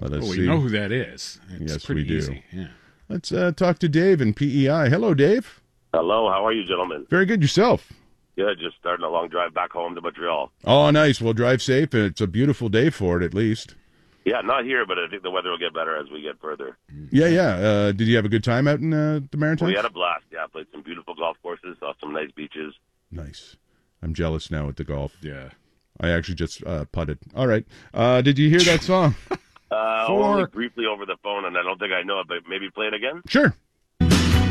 Let us We see. know who that is. It's Yes, pretty we do. easy. Yeah. Let's talk to Dave in PEI. Hello, Dave. Hello, how are you, gentlemen? Very good. Yourself? Good, just starting a long drive back home to Montreal. Oh, nice. Well, drive safe. It's a beautiful day for it, at least. Yeah, not here, but I think the weather will get better as we get further. Yeah. Did you have a good time out in the Maritimes? We had a blast. Yeah, played some beautiful golf courses, saw some nice beaches. Nice. I'm jealous now with the golf. Yeah. I actually just putted. All right. Did you hear that song? Only briefly over the phone, and I don't think I know it, but maybe play it again? Sure.